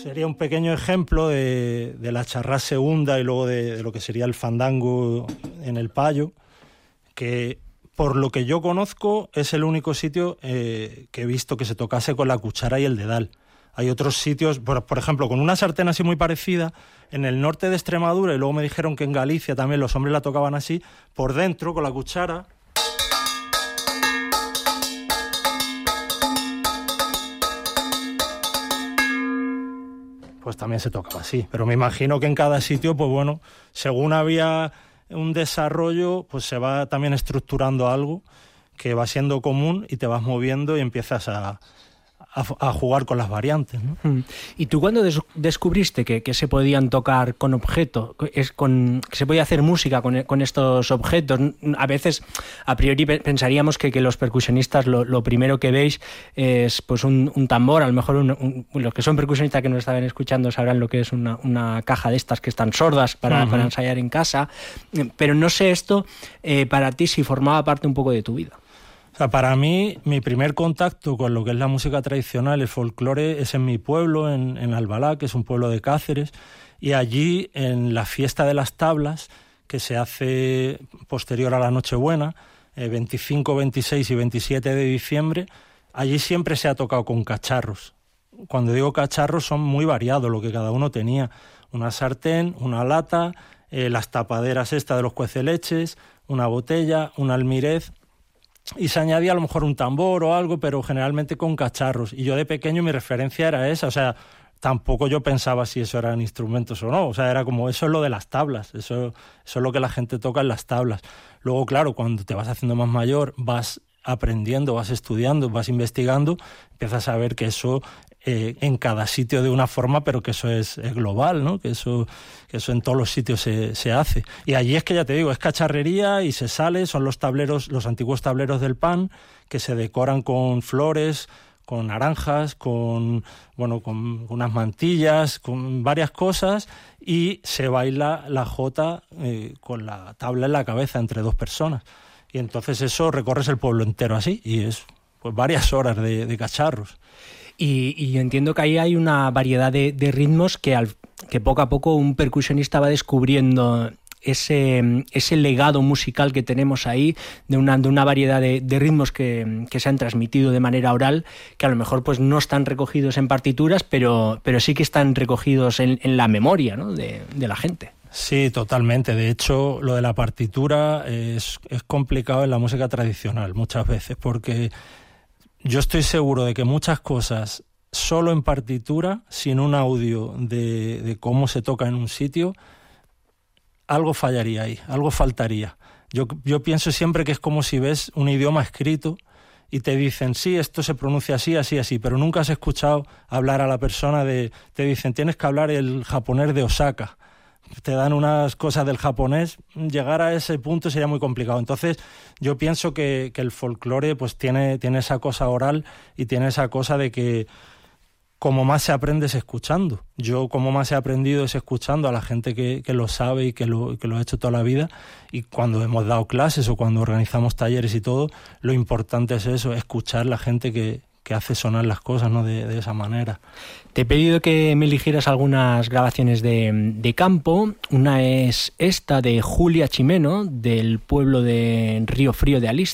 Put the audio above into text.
sería un pequeño ejemplo de la charrá segunda y luego de lo que sería el fandango en el Payo, que por lo que yo conozco es el único sitio que he visto que se tocase con la cuchara y el dedal. Hay otros sitios, por ejemplo, con una sartén así muy parecida, en el norte de Extremadura, y luego me dijeron que en Galicia también los hombres la tocaban así, por dentro con la cuchara. Pues también se tocaba así. Pero me imagino que en cada sitio, pues bueno, según había un desarrollo, pues se va también estructurando algo que va siendo común y te vas moviendo y empiezas a jugar con las variantes, ¿no? ¿Y tú cuando descubriste que se podían tocar con objetos, que se podía hacer música con estos objetos? A veces, a priori, pensaríamos que los percusionistas lo primero que veis es pues un tambor. A lo mejor los que son percusionistas que nos estaban escuchando sabrán lo que es una caja de estas que están sordas para ensayar en casa. Pero no sé esto, para ti, si formaba parte un poco de tu vida. O sea, para mí, mi primer contacto con lo que es la música tradicional, el folclore, es en mi pueblo, en Albalá, que es un pueblo de Cáceres, y allí, en la fiesta de las tablas, que se hace posterior a la Nochebuena, 25, 26 y 27 de diciembre, allí siempre se ha tocado con cacharros. Cuando digo cacharros, son muy variados lo que cada uno tenía. Una sartén, una lata, las tapaderas estas de los cueceleches, una botella, un almirez. Y se añadía a lo mejor un tambor o algo, pero generalmente con cacharros. Y yo de pequeño mi referencia era esa, o sea, tampoco yo pensaba si eso eran instrumentos o no, o sea, era como eso es lo de las tablas, eso es lo que la gente toca en las tablas. Luego, claro, cuando te vas haciendo más mayor, vas aprendiendo, vas estudiando, vas investigando, empiezas a ver que eso en cada sitio de una forma, pero que eso es global, ¿no? Que eso en todos los sitios se hace. Y allí es que ya te digo, es cacharrería y se sale, son los tableros, los antiguos tableros del pan, que se decoran con flores, con naranjas, con unas mantillas, con varias cosas, y se baila la jota con la tabla en la cabeza entre dos personas. Y entonces eso recorres el pueblo entero así, y es pues varias horas de cacharros. Y yo entiendo que ahí hay una variedad de ritmos que poco a poco un percusionista va descubriendo ese legado musical que tenemos ahí, de una variedad de ritmos que se han transmitido de manera oral, que a lo mejor pues no están recogidos en partituras, pero sí que están recogidos en la memoria, ¿no? de la gente. Sí, totalmente. De hecho, lo de la partitura es complicado en la música tradicional muchas veces, porque yo estoy seguro de que muchas cosas solo en partitura, sin un audio de cómo se toca en un sitio, algo fallaría ahí, algo faltaría. Yo pienso siempre que es como si ves un idioma escrito y te dicen, sí, esto se pronuncia así, así, así, pero nunca has escuchado hablar a la persona te dicen, tienes que hablar el japonés de Osaka. Te dan unas cosas del japonés, llegar a ese punto sería muy complicado. Entonces yo pienso que el folclore pues tiene esa cosa oral y tiene esa cosa de que como más se aprende es escuchando. Yo como más he aprendido es escuchando a la gente que lo sabe y que lo ha hecho toda la vida, y cuando hemos dado clases o cuando organizamos talleres y todo, lo importante es eso, escuchar la gente que hace sonar las cosas, ¿no? de esa manera. Te he pedido que me eligieras algunas grabaciones de campo. Una es esta de Julia Chimeno, del pueblo de Río Frío de Aliste.